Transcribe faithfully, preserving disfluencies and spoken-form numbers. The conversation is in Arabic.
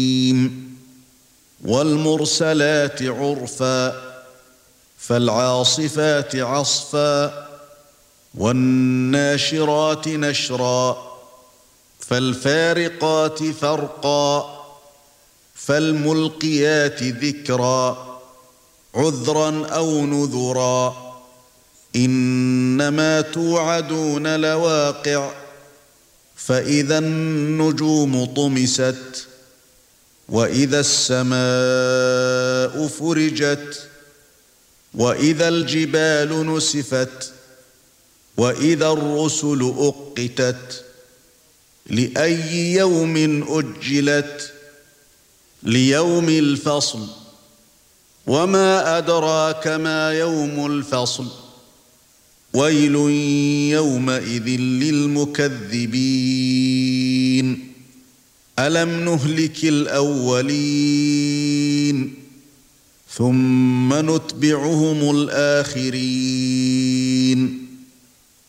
والمرسلات عرفا فالعاصفات عصفا والناشرات نشرا فالفارقات فرقا فالملقيات ذكرا عذرا أو نذرا إنما توعدون لواقع فإذا النجوم طمست وإذا السماء فرجت وإذا الجبال نسفت وإذا الرسل أقتت لأي يوم أجلت ليوم الفصل وما أدراك ما يوم الفصل ويل يومئذ للمكذبين ألم نهلك الأولين ثم نتبعهم الآخرين